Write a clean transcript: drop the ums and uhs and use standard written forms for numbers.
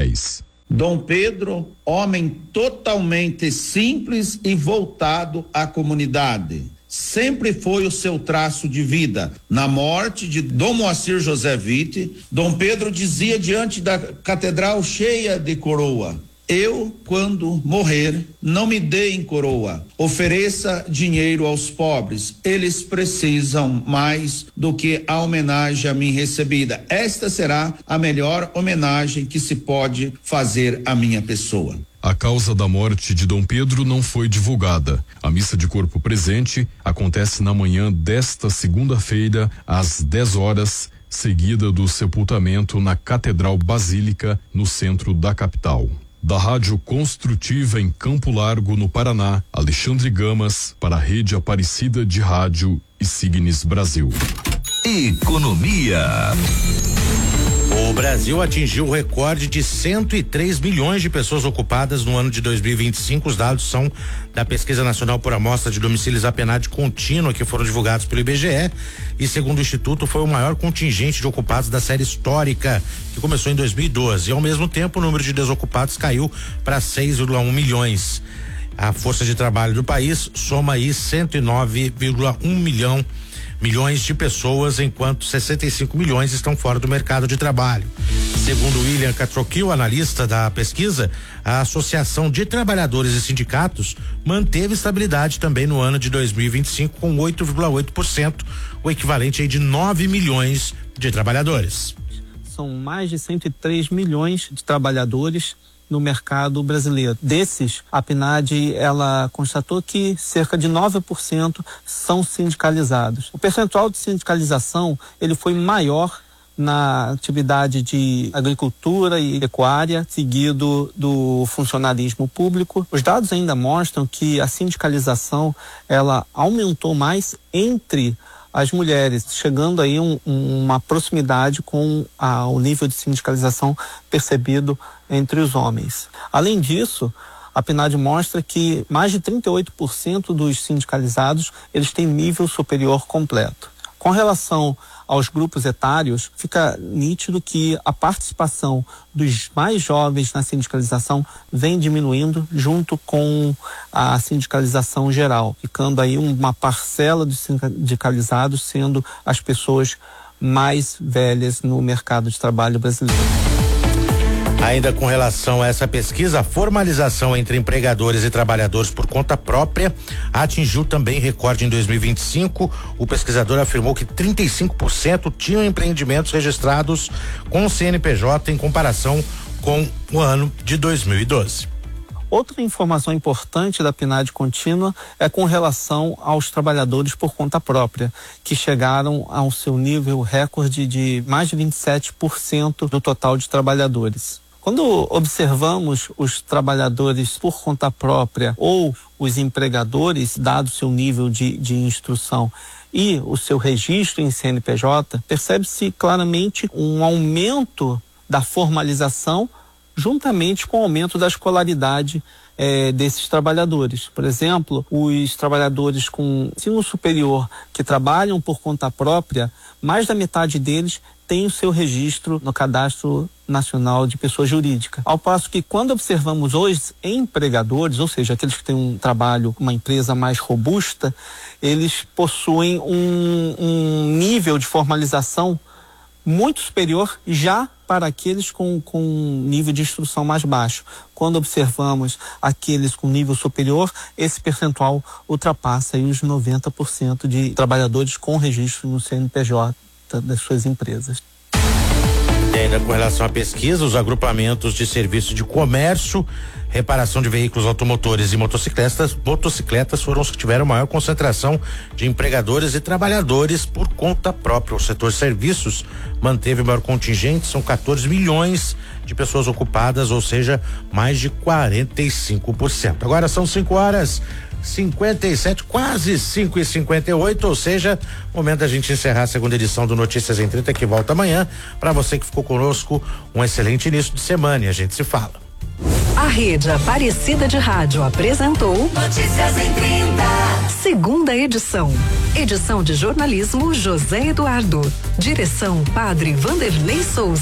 10. Dom Pedro, homem totalmente simples e voltado à comunidade. Sempre foi o seu traço de vida. Na morte de Dom Moacir José Witte, Dom Pedro dizia diante da catedral cheia de coroa: eu, quando morrer, não me deem coroa, ofereça dinheiro aos pobres, eles precisam mais do que a homenagem a mim recebida. Esta será a melhor homenagem que se pode fazer à minha pessoa. A causa da morte de Dom Pedro não foi divulgada. A missa de corpo presente acontece na manhã desta segunda-feira, às 10 horas, seguida do sepultamento na Catedral Basílica, no centro da capital. Da Rádio Construtiva em Campo Largo, no Paraná, Alexandre Gamas, para a Rede Aparecida de Rádio e Signes Brasil. Economia. O Brasil atingiu o recorde de 103 milhões de pessoas ocupadas no ano de 2025. Os dados são da Pesquisa Nacional por Amostra de Domicílios APNAD Contínua, que foram divulgados pelo IBGE, e segundo o Instituto foi o maior contingente de ocupados da série histórica, que começou em 2012, e ao mesmo tempo o número de desocupados caiu para 6,1 milhões. A força de trabalho do país soma aí 109,1 milhões de pessoas, enquanto 65 milhões estão fora do mercado de trabalho. Segundo William Catroquil, analista da pesquisa, a Associação de Trabalhadores e Sindicatos manteve estabilidade também no ano de 2025 com 8,8%, o equivalente aí de 9 milhões de trabalhadores. São mais de 103 milhões de trabalhadores no mercado brasileiro. Desses, a PNAD, ela constatou que cerca de 9% são sindicalizados. O percentual de sindicalização, ele foi maior na atividade de agricultura e pecuária, seguido do funcionalismo público. Os dados ainda mostram que a sindicalização, ela aumentou mais entre as mulheres, chegando aí uma proximidade com o nível de sindicalização percebido entre os homens. Além disso, a PNAD mostra que mais de 38% dos sindicalizados, eles têm nível superior completo. Com relação aos grupos etários, fica nítido que a participação dos mais jovens na sindicalização vem diminuindo junto com a sindicalização geral, ficando aí uma parcela dos sindicalizados sendo as pessoas mais velhas no mercado de trabalho brasileiro. Ainda com relação a essa pesquisa, a formalização entre empregadores e trabalhadores por conta própria atingiu também recorde em 2025. O pesquisador afirmou que 35% tinham empreendimentos registrados com o CNPJ em comparação com o ano de 2012. Outra informação importante da PNAD contínua é com relação aos trabalhadores por conta própria, que chegaram ao seu nível recorde de mais de 27% do total de trabalhadores. Quando observamos os trabalhadores por conta própria ou os empregadores, dado seu nível de instrução e o seu registro em CNPJ, percebe-se claramente um aumento da formalização juntamente com o aumento da escolaridade desses trabalhadores. Por exemplo, os trabalhadores com ensino superior que trabalham por conta própria, mais da metade deles tem o seu registro no Cadastro Nacional de Pessoa Jurídica. Ao passo que quando observamos os empregadores, ou seja, aqueles que têm um trabalho, uma empresa mais robusta, eles possuem um nível de formalização muito superior já para aqueles com nível de instrução mais baixo. Quando observamos aqueles com nível superior, esse percentual ultrapassa aí os 90% de trabalhadores com registro no CNPJ das suas empresas. E ainda com relação à pesquisa, os agrupamentos de serviço de comércio, reparação de veículos automotores e motocicletas foram os que tiveram maior concentração de empregadores e trabalhadores por conta própria. O setor serviços manteve o maior contingente, são 14 milhões de pessoas ocupadas, ou seja, mais de 45%. Agora são 5h57, quase 5h58, ou seja, momento da gente encerrar a segunda edição do Notícias em 30, que volta amanhã. Para você que ficou conosco, um excelente início de semana e a gente se fala. A Rede Aparecida de Rádio apresentou Notícias em 30, segunda edição. Edição de jornalismo José Eduardo. Direção Padre Vanderlei Souza.